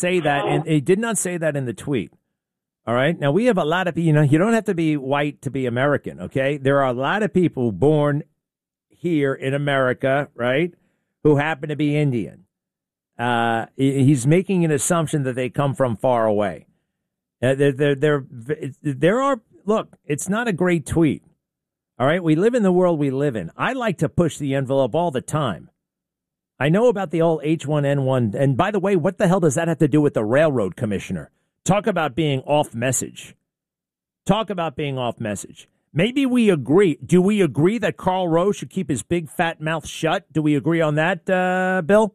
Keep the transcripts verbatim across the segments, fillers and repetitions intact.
say that, and he did not say that in the tweet. All right. Now, we have a lot of, you know, you don't have to be white to be American. OK, there are a lot of people born here in America, right, who happen to be Indian. Uh, he's making an assumption that they come from far away. Uh, there, there, there, there are. Look, it's not a great tweet. All right. We live in the world we live in. I like to push the envelope all the time. I know about the old H one N one. And by the way, what the hell does that have to do with the railroad commissioner? Talk about being off message. Talk about being off message. Maybe we agree. Do we agree that Karl Rove should keep his big fat mouth shut? Do we agree on that, uh, Bill?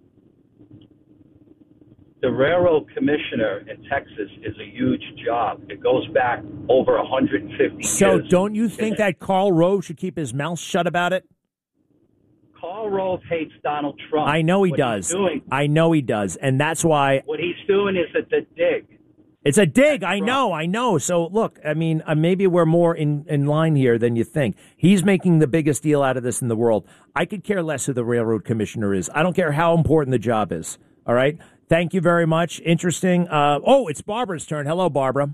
The railroad commissioner in Texas is a huge job. It goes back over one hundred fifty so years. So don't you think that Karl Rove should keep his mouth shut about it? Karl Rove hates Donald Trump. I know he what does. Doing, I know he does. And that's why. What he's doing is a, a dig. It's a dig. I know. I know. So, look, I mean, uh, maybe we're more in, in line here than you think. He's making the biggest deal out of this in the world. I could care less who the railroad commissioner is. I don't care how important the job is. All right. Thank you very much. Interesting. Uh, oh, it's Barbara's turn. Hello, Barbara.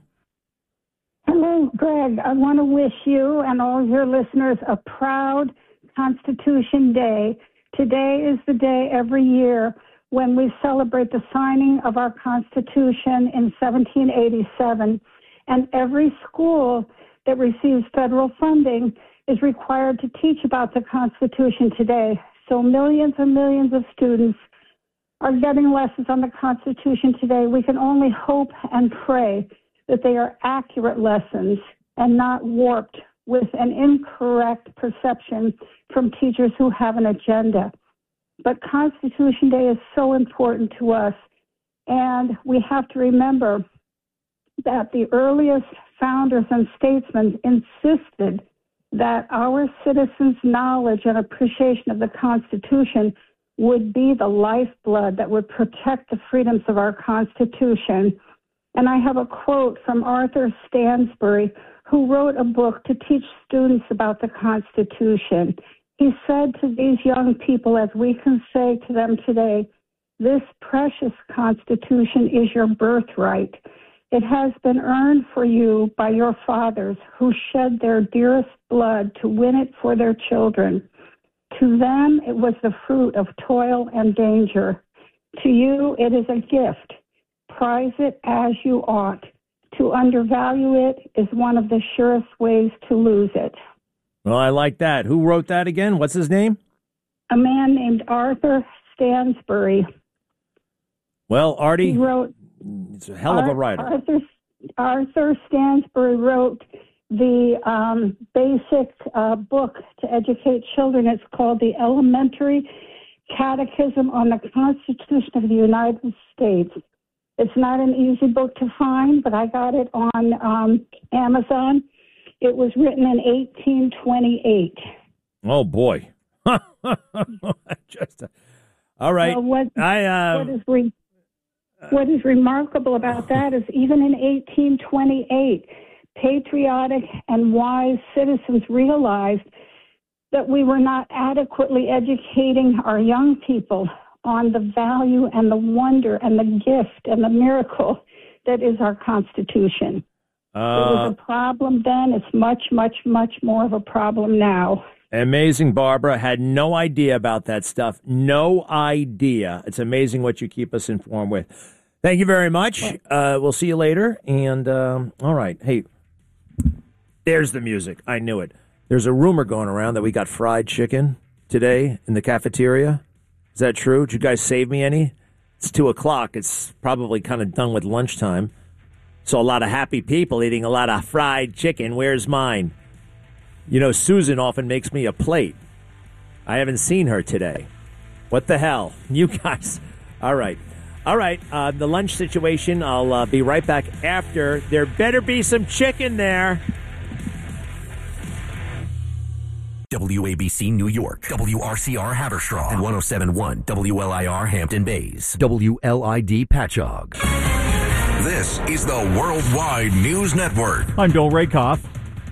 Hello, Greg. I want to wish you and all your listeners a proud Constitution Day. Today is the day every year when we celebrate the signing of our Constitution in seventeen eighty-seven. And every school that receives federal funding is required to teach about the Constitution today. So millions and millions of students are getting lessons on the Constitution today. We can only hope and pray that they are accurate lessons and not warped with an incorrect perception from teachers who have an agenda. But Constitution Day is so important to us, and we have to remember that the earliest founders and statesmen insisted that our citizens' knowledge and appreciation of the Constitution would be the lifeblood that would protect the freedoms of our Constitution. And I have a quote from Arthur Stansbury, who wrote a book to teach students about the Constitution. He said to these young people, as we can say to them today, this precious Constitution is your birthright. It has been earned for you by your fathers who shed their dearest blood to win it for their children. To them, it was the fruit of toil and danger. To you, it is a gift. Prize it as you ought. To undervalue it is one of the surest ways to lose it. Well, I like that. Who wrote that again? What's his name? A man named Arthur Stansbury. Well, Artie, he wrote, it's a hell of a writer. Arthur, Arthur Stansbury wrote the um, basic uh, book to educate children. It's called The Elementary Catechism on the Constitution of the United States. It's not an easy book to find, but I got it on um, Amazon. It was written in eighteen twenty-eight. Oh, boy. Just, uh, all right. Well, what, I, uh, what, is re- what is remarkable about that is even in eighteen twenty-eight, patriotic and wise citizens realized that we were not adequately educating our young people on the value and the wonder and the gift and the miracle that is our Constitution. Uh, it was a problem then. It's much, much, much more of a problem now. Amazing, Barbara. Had no idea about that stuff. No idea. It's amazing what you keep us informed with. Thank you very much. Uh, we'll see you later. And, um, all right. Hey, there's the music. I knew it. There's a rumor going around that we got fried chicken today in the cafeteria. Is that true? Did you guys save me any? It's two o'clock. It's probably kind of done with lunchtime. So a lot of happy people eating a lot of fried chicken. Where's mine? You know, Susan often makes me a plate. I haven't seen her today. What the hell? You guys. All right. All right. Uh, the lunch situation, I'll uh, be right back after. There better be some chicken there. W A B C New York, W R C R Haverstraw, and one oh seven point one W L I R Hampton Bays, W L I D Patchogue. This is the Worldwide News Network. I'm Bill Rakoff.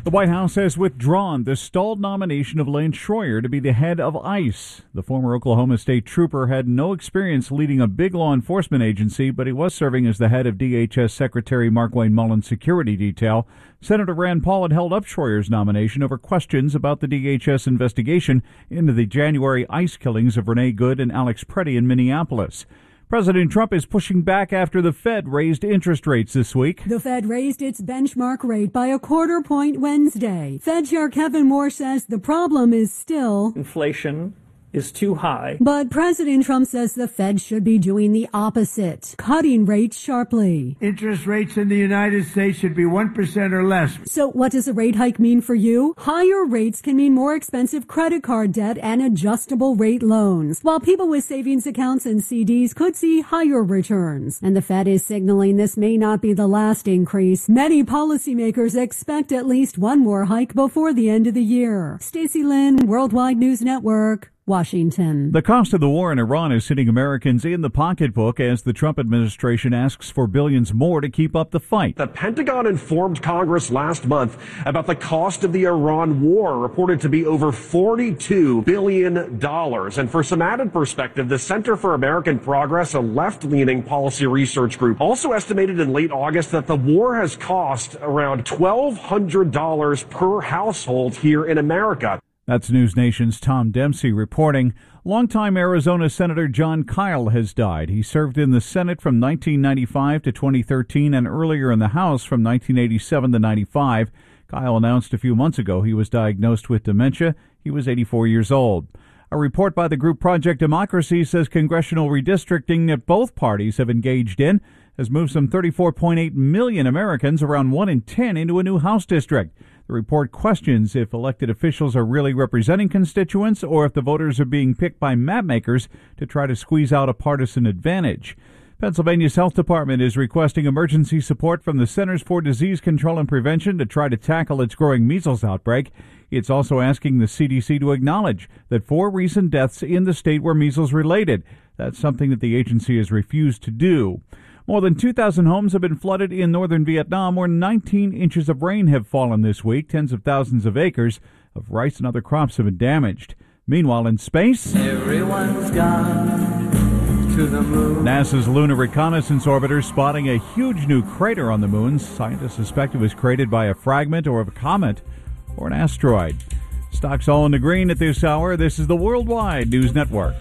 The White House has withdrawn the stalled nomination of Lance Schroyer to be the head of ICE. The former Oklahoma State trooper had no experience leading a big law enforcement agency, but he was serving as the head of D H S Secretary Markwayne Mullin's security detail. Senator Rand Paul had held up Schroyer's nomination over questions about the D H S investigation into the January ICE killings of Renee Good and Alex Preddy in Minneapolis. President Trump is pushing back after the Fed raised interest rates this week. The Fed raised its benchmark rate by a quarter point Wednesday. Fed Chair Kevin Moore says the problem is still inflation is too high. But President Trump says the Fed should be doing the opposite, cutting rates sharply. Interest rates in the United States should be one percent or less. So what does a rate hike mean for you? Higher rates can mean more expensive credit card debt and adjustable rate loans, while people with savings accounts and C Ds could see higher returns. And the Fed is signaling this may not be the last increase. Many policymakers expect at least one more hike before the end of the year. Stacey Lynn, Worldwide News Network, Washington. The cost of the war in Iran is hitting Americans in the pocketbook as the Trump administration asks for billions more to keep up the fight. The Pentagon informed Congress last month about the cost of the Iran war, reported to be over forty-two billion dollars. And for some added perspective, the Center for American Progress, a left-leaning policy research group, also estimated in late August that the war has cost around twelve hundred dollars per household here in America. That's News Nation's Tom Dempsey reporting. Longtime Arizona Senator John Kyle has died. He served in the Senate from nineteen ninety-five to twenty thirteen and earlier in the House from nineteen eighty-seven to ninety-five. Kyle announced a few months ago he was diagnosed with dementia. He was eighty-four years old. A report by the group Project Democracy says congressional redistricting that both parties have engaged in has moved some thirty-four point eight million Americans, around one in ten, into a new House district. The report questions if elected officials are really representing constituents or if the voters are being picked by mapmakers to try to squeeze out a partisan advantage. Pennsylvania's health department is requesting emergency support from the Centers for Disease Control and Prevention to try to tackle its growing measles outbreak. It's also asking the C D C to acknowledge that four recent deaths in the state were measles related. That's something that the agency has refused to do. More than two thousand homes have been flooded in northern Vietnam, where nineteen inches of rain have fallen this week. Tens of thousands of acres of rice and other crops have been damaged. Meanwhile, in space, everyone's gone to the moon. NASA's Lunar Reconnaissance Orbiter spotting a huge new crater on the moon. Scientists suspect it was created by a fragment or of a comet or an asteroid. Stocks all in the green at this hour. This is the Worldwide News Network.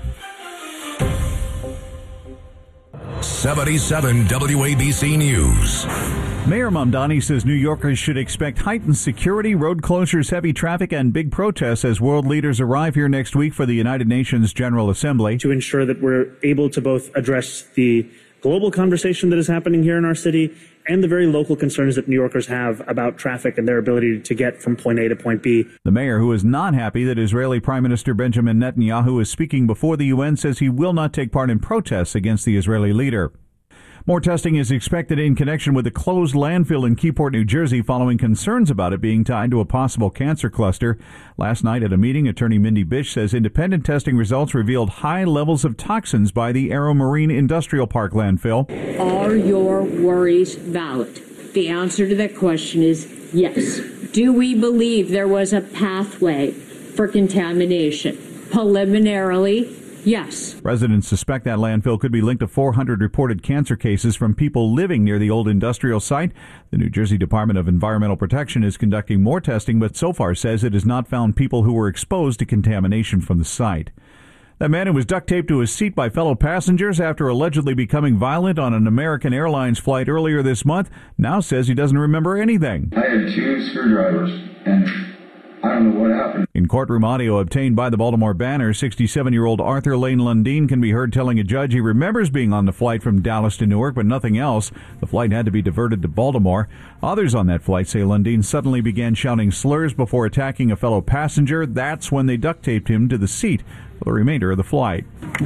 seventy-seven W A B C News. Mayor Mamdani says New Yorkers should expect heightened security, road closures, heavy traffic, and big protests as world leaders arrive here next week for the United Nations General Assembly. To ensure that we're able to both address the global conversation that is happening here in our city and the very local concerns that New Yorkers have about traffic and their ability to get from point A to point B. The mayor, who is not happy that Israeli Prime Minister Benjamin Netanyahu is speaking before the U N, says he will not take part in protests against the Israeli leader. More testing is expected in connection with the closed landfill in Keyport, New Jersey, following concerns about it being tied to a possible cancer cluster. Last night at a meeting, Attorney Mindy Bish says independent testing results revealed high levels of toxins by the Aero Marine Industrial Park landfill. Are your worries valid? The answer to that question is yes. Do we believe there was a pathway for contamination? Preliminarily, yes. Residents suspect that landfill could be linked to four hundred reported cancer cases from people living near the old industrial site. The New Jersey Department of Environmental Protection is conducting more testing, but so far says it has not found people who were exposed to contamination from the site. That man who was duct taped to his seat by fellow passengers after allegedly becoming violent on an American Airlines flight earlier this month now says he doesn't remember anything. I had two screwdrivers, and I don't know what happened. In courtroom audio obtained by the Baltimore Banner, sixty-seven-year-old Arthur Lane Lundeen can be heard telling a judge he remembers being on the flight from Dallas to Newark, but nothing else. The flight had to be diverted to Baltimore. Others on that flight say Lundeen suddenly began shouting slurs before attacking a fellow passenger. That's when they duct taped him to the seat for the remainder of the flight.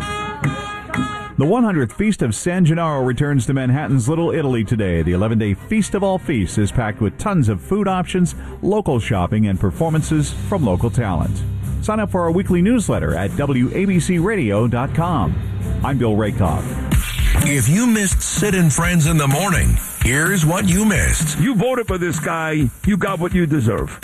The one hundredth Feast of San Gennaro returns to Manhattan's Little Italy today. The eleven-day Feast of All Feasts is packed with tons of food options, local shopping, and performances from local talent. Sign up for our weekly newsletter at W A B C radio dot com. I'm Bill Rakoff. If you missed Sid and Friends in the Morning, here's what you missed. You voted for this guy. You got what you deserve.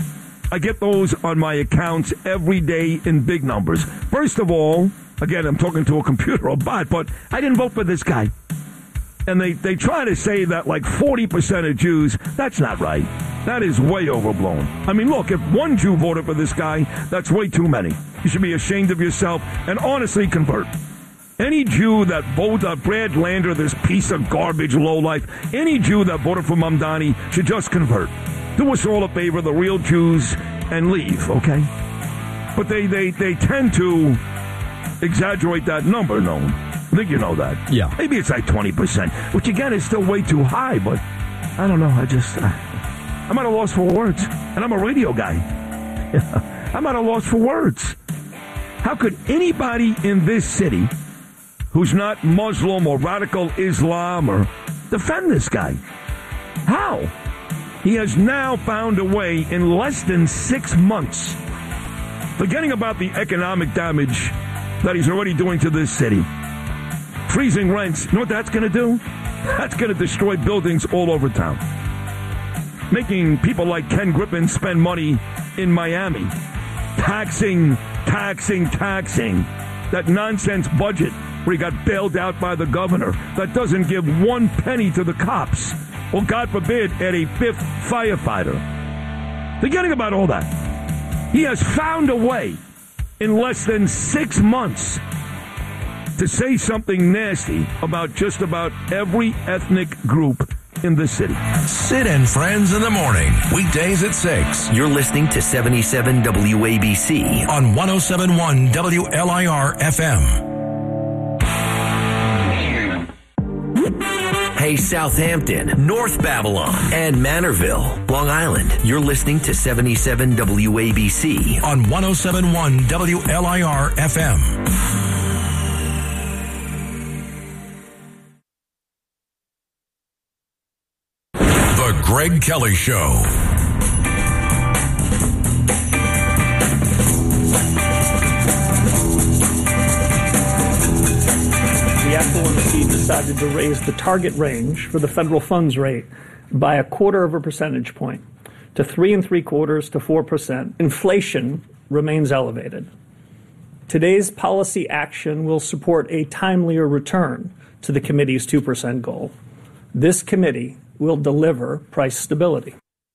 I get those on my accounts every day in big numbers. First of all, again, I'm talking to a computer or bot, but I didn't vote for this guy. And they, they try to say that like forty percent of Jews, that's not right. That is way overblown. I mean, look, if one Jew voted for this guy, that's way too many. You should be ashamed of yourself and honestly convert. Any Jew that voted uh, Brad Lander, this piece of garbage lowlife, any Jew that voted for Mamdani should just convert. Do us all a favor, the real Jews, and leave, okay? But they, they, they tend to exaggerate that number, no? I think you know that. Yeah. Maybe it's like twenty percent, which again is still way too high, but I don't know. I just, uh, I'm at a loss for words. And I'm a radio guy. I'm at a loss for words. How could anybody in this city who's not Muslim or radical Islam or defend this guy? How? He has now found a way in less than six months, forgetting about the economic damage that he's already doing to this city. Freezing rents, you know what that's going to do? That's going to destroy buildings all over town. Making people like Ken Griffin spend money in Miami. Taxing, taxing, taxing. That nonsense budget where he got bailed out by the governor that doesn't give one penny to the cops. Or, God forbid, add a fifth firefighter. Forgetting about all that. He has found a way in less than six months to say something nasty about just about every ethnic group in the city. Sid and Friends in the morning, weekdays at six. You're listening to seventy-seven W A B C on one oh seven point one W L I R F M. Hey, Southampton, North Babylon, and Manorville, Long Island. You're listening to seventy-seven W A B C on one oh seven point one W L I R F M. The Greg Kelly Show. The F O M C decided to raise the target range for the federal funds rate by a quarter of a percentage point to three and three quarters to four percent. Inflation remains elevated. Today's policy action will support a timelier return to the committee's two percent goal. This committee will deliver price stability.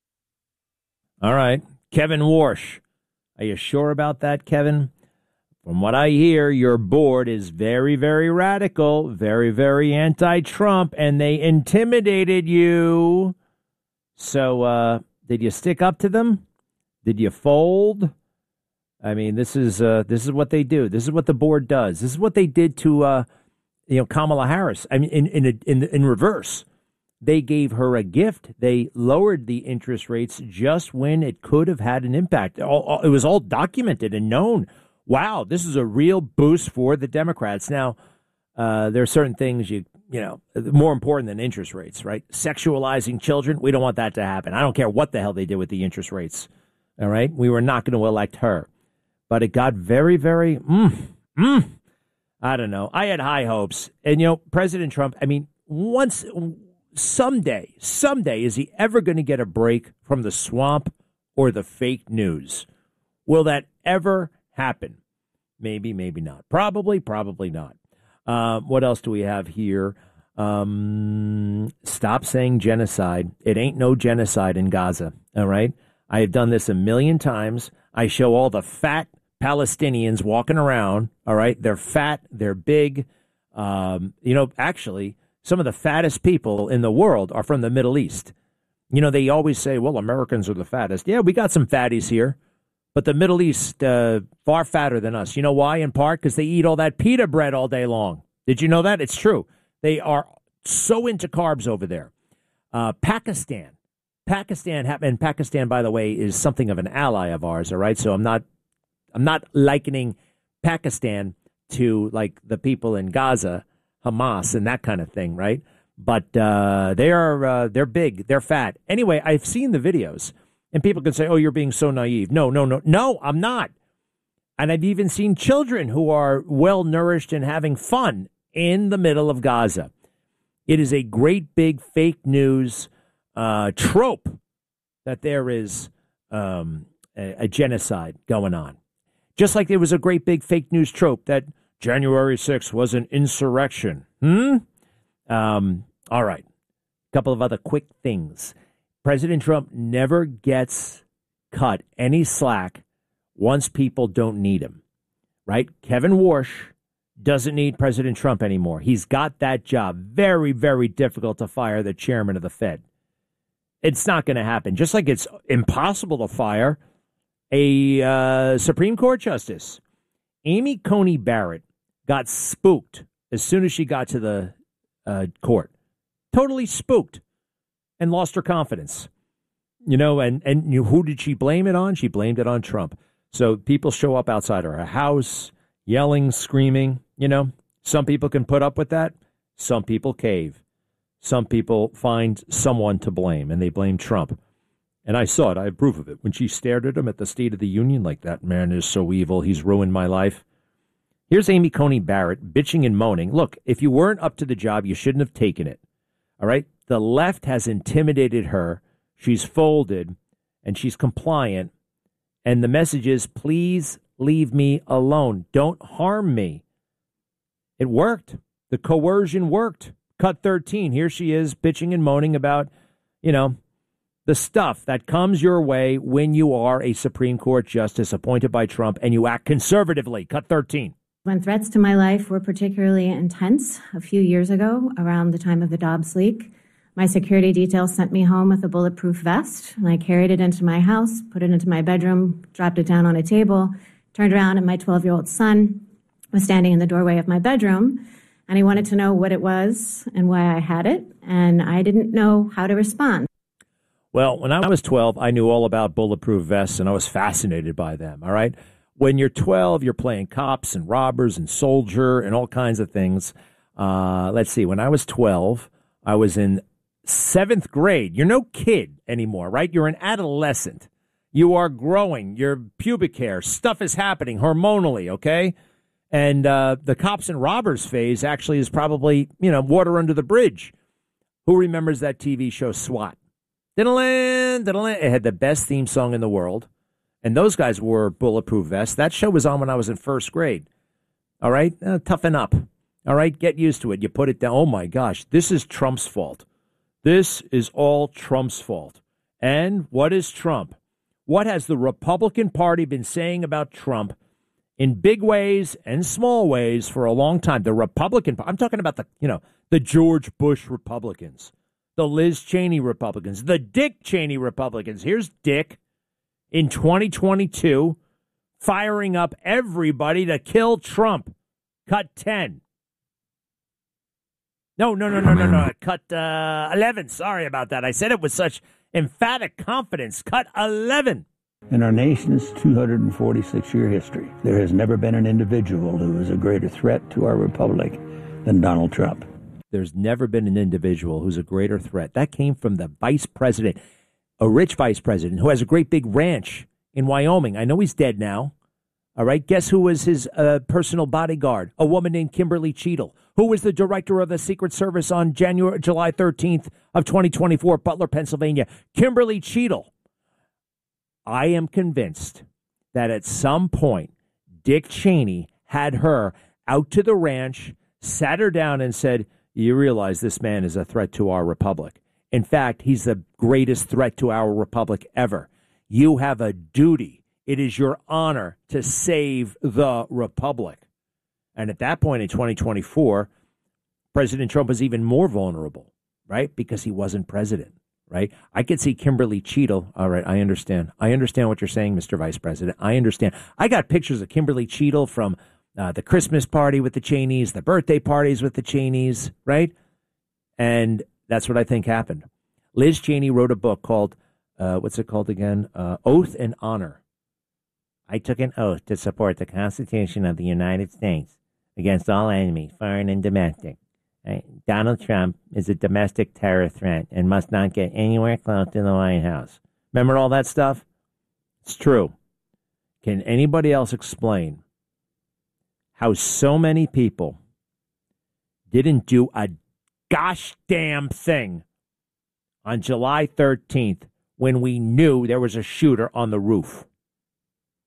All right. Kevin Warsh. Are you sure about that, Kevin? From what I hear, your board is very, very radical, very, very anti-Trump, and they intimidated you. So uh, did you stick up to them? Did you fold? I mean, this is uh, this is what they do. This is what the board does. This is what they did to uh, you know Kamala Harris. I mean, in in a, in, in reverse. They gave her a gift. They lowered the interest rates just when it could have had an impact. All, all, it was all documented and known. Wow, this is a real boost for the Democrats. Now, uh, there are certain things, you you know, more important than interest rates, right? Sexualizing children, we don't want that to happen. I don't care what the hell they did with the interest rates, all right? We were not going to elect her. But it got very, very, mm, mm, I don't know. I had high hopes. And, you know, President Trump, I mean, once... Someday, someday, is he ever going to get a break from the swamp or the fake news? Will that ever happen? Maybe, maybe not. Probably, probably not. Uh, what else do we have here? Um, stop saying genocide. It ain't no genocide in Gaza, all right? I have done this a million times. I show all the fat Palestinians walking around, all right? They're fat, they're big. Um, you know, actually... Some of the fattest people in the world are from the Middle East. You know, they always say, well, Americans are the fattest. Yeah, we got some fatties here. But the Middle East, uh, far fatter than us. You know why? In part because they eat all that pita bread all day long. Did you know that? It's true. They are so into carbs over there. Uh, Pakistan. Pakistan, and Pakistan, by the way, is something of an ally of ours, all right? So I'm not, I'm not likening Pakistan to, like, the people in Gaza, Hamas and that kind of thing, right? But uh, they are uh, they're big, they're fat. Anyway, I've seen the videos, and people can say, "Oh, you're being so naive." No, no, no, no, I'm not. And I've even seen children who are well nourished and having fun in the middle of Gaza. It is a great big fake news uh, trope that there is um, a, a genocide going on. Just like there was a great big fake news trope that January sixth was an insurrection. Hmm? Um, all right. A couple of other quick things. President Trump never gets cut any slack once people don't need him, right? Kevin Warsh doesn't need President Trump anymore. He's got that job. Very, very difficult to fire the chairman of the Fed. It's not going to happen. Just like it's impossible to fire a uh, Supreme Court justice. Amy Coney Barrett got spooked as soon as she got to the uh, court. Totally spooked and lost her confidence. You know, and, and you, who did she blame it on? She blamed it on Trump. So people show up outside her house, yelling, screaming. You know, some people can put up with that. Some people cave. Some people find someone to blame, and they blame Trump. And I saw it. I have proof of it. When she stared at him at the State of the Union, like, that man is so evil. He's ruined my life. Here's Amy Coney Barrett bitching and moaning. Look, if you weren't up to the job, you shouldn't have taken it. All right? The left has intimidated her. She's folded, and she's compliant. And the message is, please leave me alone. Don't harm me. It worked. The coercion worked. Cut thirteen. Here she is bitching and moaning about, you know, the stuff that comes your way when you are a Supreme Court justice appointed by Trump and you act conservatively. Cut thirteen. When threats to my life were particularly intense a few years ago, around the time of the Dobbs leak, my security detail sent me home with a bulletproof vest, and I carried it into my house, put it into my bedroom, dropped it down on a table, turned around, and my twelve-year-old son was standing in the doorway of my bedroom, and he wanted to know what it was and why I had it, and I didn't know how to respond. Well, when I was twelve, I knew all about bulletproof vests, and I was fascinated by them, all right? When you're twelve, you're playing cops and robbers and soldier and all kinds of things. Uh, let's see, when I was twelve, I was in seventh grade. You're no kid anymore, right? You're an adolescent. You are growing. Your pubic hair, stuff is happening hormonally, okay? And uh, the cops and robbers phase actually is probably, you know, water under the bridge. Who remembers that T V show SWAT? Diddle-land, diddle-land. It had the best theme song in the world. And those guys wore bulletproof vests. That show was on when I was in first grade. All right? Uh, toughen up. All right? Get used to it. You put it down. Oh, my gosh. This is Trump's fault. This is all Trump's fault. And what is Trump? What has the Republican Party been saying about Trump in big ways and small ways for a long time? The Republican, I'm talking about the, you know, the George Bush Republicans, the Liz Cheney Republicans, the Dick Cheney Republicans. Here's Dick in twenty twenty-two firing up everybody to kill Trump. Cut ten. No, no, no, no, no, no. Cut uh, eleven. Sorry about that. I said it with such emphatic confidence. Cut eleven. In our nation's two hundred forty-six year history, there has never been an individual who is a greater threat to our republic than Donald Trump. There's never been an individual who's a greater threat. That came from the vice president, a rich vice president who has a great big ranch in Wyoming. I know he's dead now. All right. Guess who was his uh, personal bodyguard? A woman named Kimberly Cheadle, who was the director of the Secret Service on January, July thirteenth of twenty twenty-four, Butler, Pennsylvania. Kimberly Cheadle. I am convinced that at some point, Dick Cheney had her out to the ranch, sat her down and said, you realize this man is a threat to our republic. In fact, he's the greatest threat to our republic ever. You have a duty. It is your honor to save the republic. And at that point in twenty twenty-four, President Trump was even more vulnerable, right? Because he wasn't president, right? I could see Kimberly Cheadle. All right, I understand. I understand what you're saying, Mister Vice President. I understand. I got pictures of Kimberly Cheadle from uh, the Christmas party with the Cheneys, the birthday parties with the Cheneys, right? And that's what I think happened. Liz Cheney wrote a book called, uh, what's it called again? Uh, Oath and Honor. I took an oath to support the Constitution of the United States against all enemies, foreign and domestic. Right? Donald Trump is a domestic terror threat and must not get anywhere close to the White House. Remember all that stuff? It's true. Can anybody else explain how so many people didn't do a gosh damn thing on July thirteenth when we knew there was a shooter on the roof?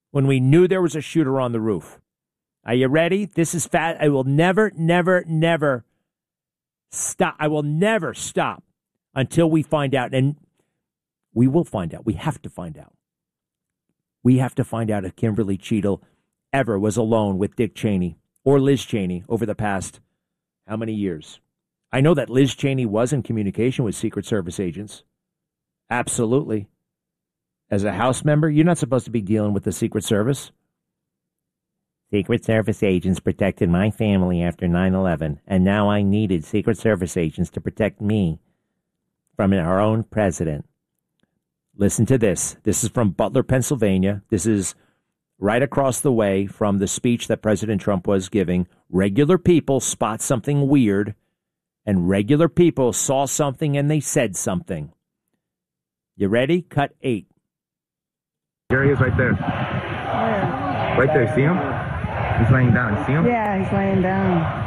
when we knew there was a shooter on the roof. Are you ready? This is fat. I will never, never, never stop. I will never stop until we find out. And we will find out. We have to find out. We have to find out if Kimberly Cheadle ever was alone with Dick Cheney or Liz Cheney over the past how many years? I know that Liz Cheney was in communication with Secret Service agents. Absolutely. As a House member, you're not supposed to be dealing with the Secret Service. Secret Service agents protected my family after nine eleven, and now I needed Secret Service agents to protect me from our own president. Listen to this. This is from Butler, Pennsylvania. This is right across the way from the speech that President Trump was giving. Regular people spot something weird, and regular people saw something and they said something. You ready? Cut eight. There he is right there. Where? Right there. See him? He's laying down. See him? Yeah, he's laying down.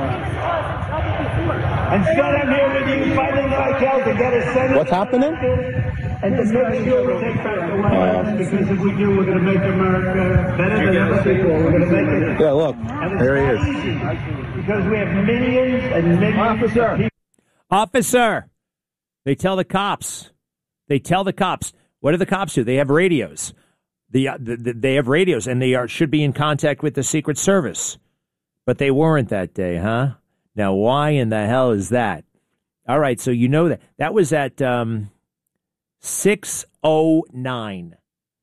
Instead, I'm here with you fighting like hell to get a Senate. What's happening? And to make sure we take back the White House, because if we do, we're going to make America better than ever before. We're going to make it. Yeah, look. There he is. Because we have millions and millions Officer. of people. Officer. They tell the cops. They tell the cops. What do the cops do? They have radios. The, uh, the, the they have radios, and they are should be in contact with the Secret Service. But they weren't that day, huh? Now, why in the hell is that? All right, so you know that. That was at um, six oh nine.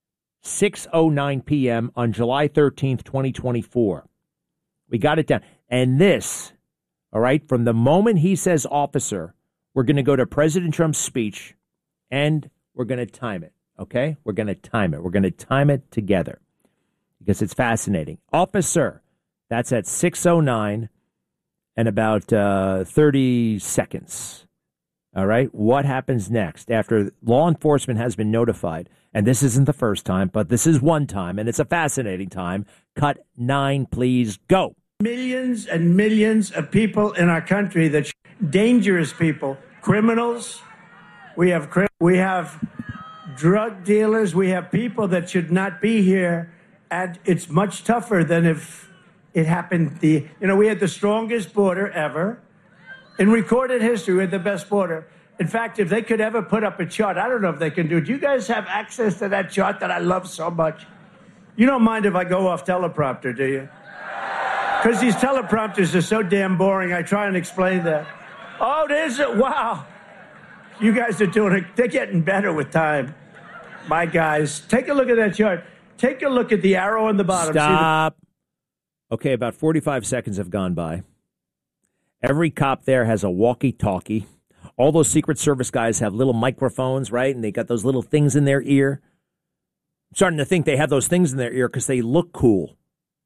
six oh nine p.m. on July thirteenth, twenty twenty-four. We got it down. And this, all right, from the moment he says officer, we're going to go to President Trump's speech, and we're going to time it, okay? We're going to time it. We're going to time it together because it's fascinating. Officer, that's at six oh nine and about uh, thirty seconds. All right, what happens next after law enforcement has been notified? And this isn't the first time, but this is one time, and it's a fascinating time. Cut nine, please, go. Millions and millions of people in our country that dangerous people, criminals. We have we have drug dealers. We have people that should not be here, and it's much tougher than if it happened. The you know we had the strongest border ever in recorded history. We had the best border. In fact, if they could ever put up a chart, I don't know if they can do it. Do you guys have access to that chart that I love so much? You don't mind if I go off teleprompter, do you? Because these teleprompters are so damn boring. I try and explain that. Oh, there's it. Wow. You guys are doing it. They're getting better with time. My guys, take a look at that chart. Take a look at the arrow on the bottom. Stop. The- okay, about forty-five seconds have gone by. Every cop there has a walkie-talkie. All those Secret Service guys have little microphones, right? And they got those little things in their ear. I'm starting to think they have those things in their ear because they look cool.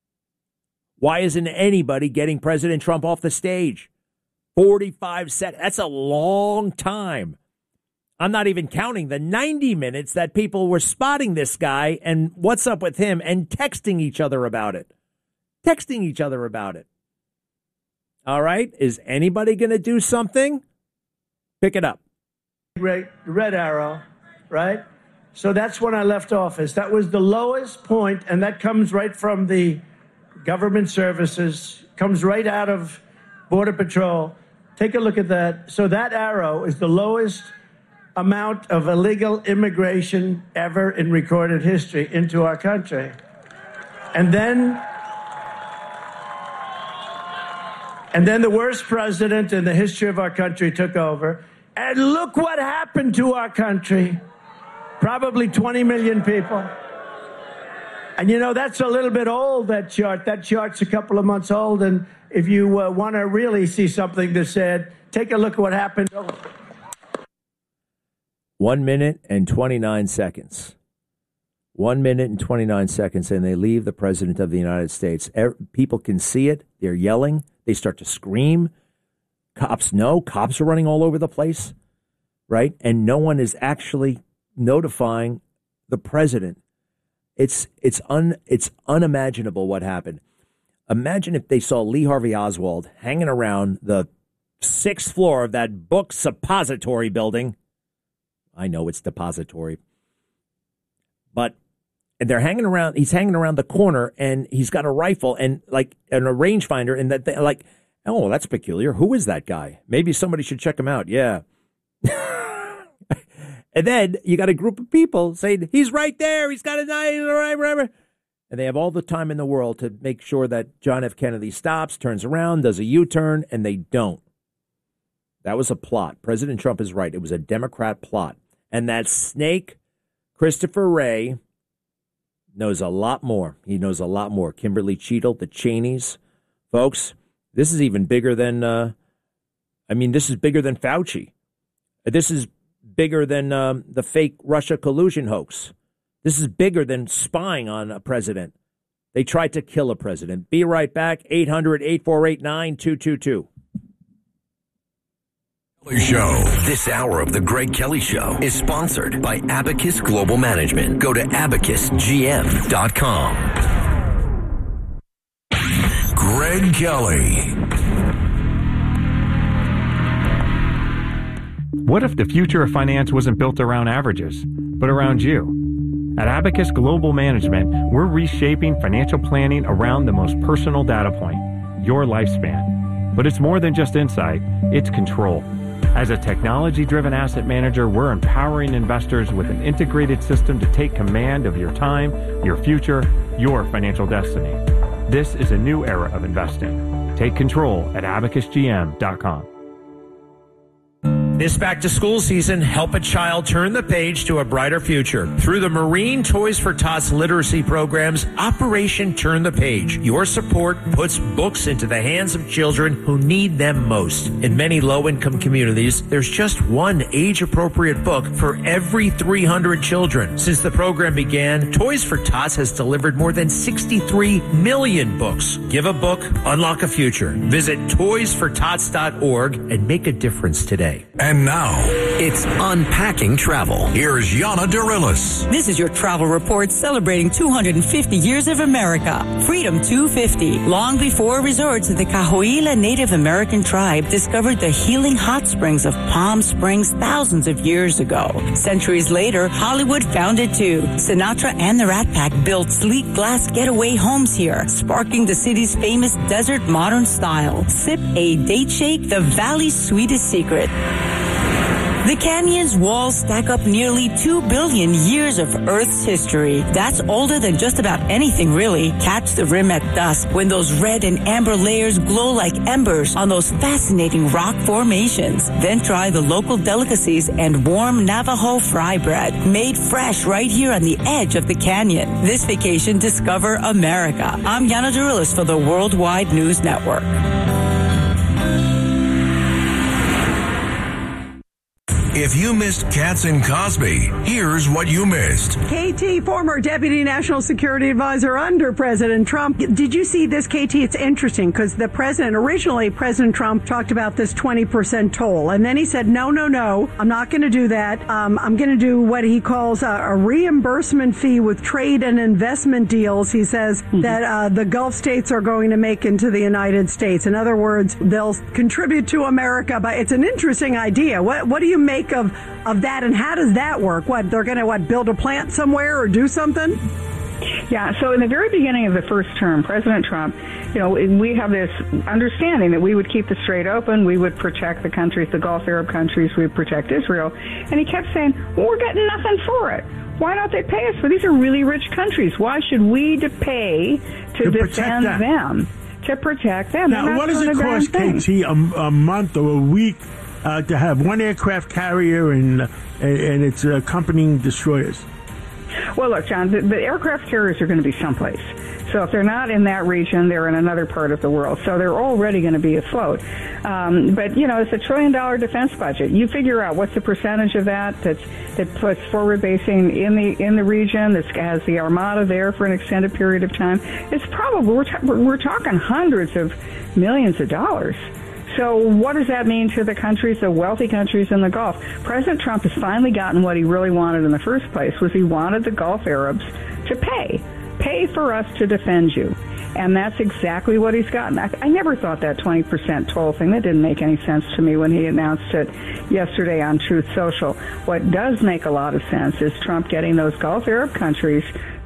Why isn't anybody getting President Trump off the stage? forty-five seconds. That's a long time. I'm not even counting the ninety minutes that people were spotting this guy and what's up with him and texting each other about it. Texting each other about it. All right. Is anybody going to do something? Pick it up. Red, red arrow, right? So that's when I left office. That was the lowest point, and that comes right from the government services, comes right out of Border Patrol. Take a look at that. So that arrow is the lowest amount of illegal immigration ever in recorded history into our country. And then, and then the worst president in the history of our country took over. And look what happened to our country. Probably twenty million people. And, you know, that's a little bit old, that chart. That chart's a couple of months old. And if you uh, want to really see something that's said, take a look at what happened. One minute and twenty-nine seconds. One minute and twenty-nine seconds, and they leave the President of the United States. People can see it. They're yelling. They start to scream. Cops know. Cops are running all over the place, right? And no one is actually notifying the president. It's it's un it's unimaginable what happened. Imagine if they saw Lee Harvey Oswald hanging around the sixth floor of that book suppository building. I know it's depository. But and they're hanging around. He's hanging around the corner, and he's got a rifle and like and a rangefinder, and that they, like, oh, that's peculiar. Who is that guy? Maybe somebody should check him out. Yeah. And then you got a group of people saying he's right there. He's got a knife, whatever. And they have all the time in the world to make sure that John F. Kennedy stops, turns around, does a U-turn, and they don't. That was a plot. President Trump is right. It was a Democrat plot. And that snake, Christopher Wray, knows a lot more. He knows a lot more. Kimberly Cheadle, the Cheneys. Folks, this is even bigger than, uh, I mean, this is bigger than Fauci. This is bigger than um, the fake Russia collusion hoax. This is bigger than spying on a president. They tried to kill a president. Be right back. eight hundred, eight four eight, nine two two two. Show. This hour of the Greg Kelly Show is sponsored by Abacus Global Management. Go to abacus g m dot com. Greg Kelly. What if the future of finance wasn't built around averages, but around you? At Abacus Global Management, we're reshaping financial planning around the most personal data point, your lifespan. But it's more than just insight, it's control. As a technology-driven asset manager, we're empowering investors with an integrated system to take command of your time, your future, your financial destiny. This is a new era of investing. Take control at abacus g m dot com. This back-to-school season, help a child turn the page to a brighter future. Through the Marine Toys for Tots literacy programs, Operation Turn the Page. Your support puts books into the hands of children who need them most. In many low-income communities, there's just one age-appropriate book for every three hundred children. Since the program began, Toys for Tots has delivered more than sixty-three million books. Give a book, unlock a future. Visit toys for tots dot org and make a difference today. And now, it's Unpacking Travel. Here's Yana Dirilis. This is your travel report celebrating two hundred fifty years of America. Freedom two fifty. Long before resorts of the Cahuilla Native American tribe discovered the healing hot springs of Palm Springs thousands of years ago. Centuries later, Hollywood found it too. Sinatra and the Rat Pack built sleek glass getaway homes here, sparking the city's famous desert modern style. Sip a date shake, the valley's sweetest secret. The canyon's walls stack up nearly two billion years of Earth's history. That's older than just about anything, really. Catch the rim at dusk when those red and amber layers glow like embers on those fascinating rock formations. Then try the local delicacies and warm Navajo fry bread, made fresh right here on the edge of the canyon. This vacation, discover America. I'm Yana Dirilis for the Worldwide News Network. If you missed Katz and Cosby, here's what you missed. K T, former Deputy National Security Advisor under President Trump. Did you see this, K T? It's interesting because the president, originally President Trump talked about this twenty percent toll. And then he said, no, no, no, I'm not going to do that. Um, I'm going to do what he calls a, a reimbursement fee with trade and investment deals. He says mm-hmm. that uh, the Gulf states are going to make into the United States. In other words, they'll contribute to America. But it's an interesting idea. What, what do you make of of that, and how does that work? What, they're going to what build a plant somewhere or do something? Yeah, so in the very beginning of the first term, President Trump, you know, we have this understanding that we would keep the Strait open, we would protect the countries, the Gulf Arab countries, we would protect Israel, and he kept saying, well, we're getting nothing for it. Why don't they pay us for? These are really rich countries. Why should we pay to, to defend them? To protect them. Now, what does it cost, K T, a, a month or a week Uh, to have one aircraft carrier and uh, and its accompanying destroyers? Well, look, John, the, the aircraft carriers are going to be someplace. So if they're not in that region, they're in another part of the world. So they're already going to be afloat. Um, but, you know, it's a trillion-dollar defense budget. You figure out what's the percentage of that that's, that puts forward basing in the in the region, that has the Armada there for an extended period of time. It's probably, we're, ta- we're talking hundreds of millions of dollars. So what does that mean to the countries, the wealthy countries in the Gulf? President Trump has finally gotten what he really wanted in the first place, was he wanted the Gulf Arabs to pay. Pay for us to defend you. And that's exactly what he's gotten. I, I never thought that twenty percent toll thing, that didn't make any sense to me when he announced it yesterday on Truth Social. What does make a lot of sense is Trump getting those Gulf Arab countries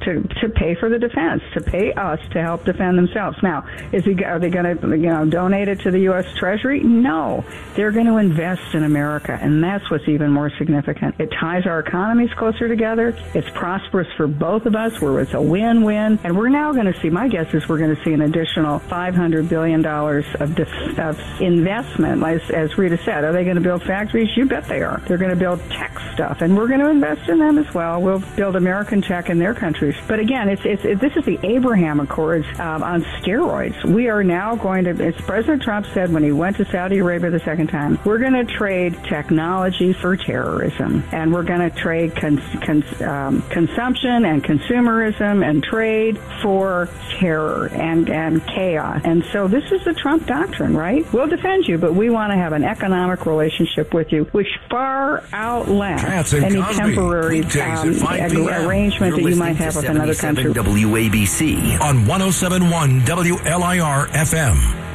to, to pay for the defense, to pay us to help defend themselves. Now, is he, are they going to you know, donate it to the U S Treasury? No. They're going to invest in America, and that's what's even more significant. It ties our economies closer together. It's prosperous for both of us, where it's a win-win. And we're now going to see, my guess is we're going to see an additional five hundred billion dollars of, def- of investment. As, as Rita said, are they going to build factories? You bet they are. They're going to build tech stuff, and we're going to invest in them as well. We'll build American tech in their countries. But again, it's, it's it, this is the Abraham Accords um, on steroids. We are now going to, as President Trump said when he went to Saudi Arabia the second time, we're going to trade technology for terrorism, and we're going to trade cons, cons, um, consumption and consumerism and trade for terror and, and chaos. And so this is the Trump doctrine, right? We'll defend you, but we want to have an economic relationship with you, which far outlasts any Cosby. temporary um, arrangement You're that you might have with another country. W A B C on one oh seven point one W L I R F M.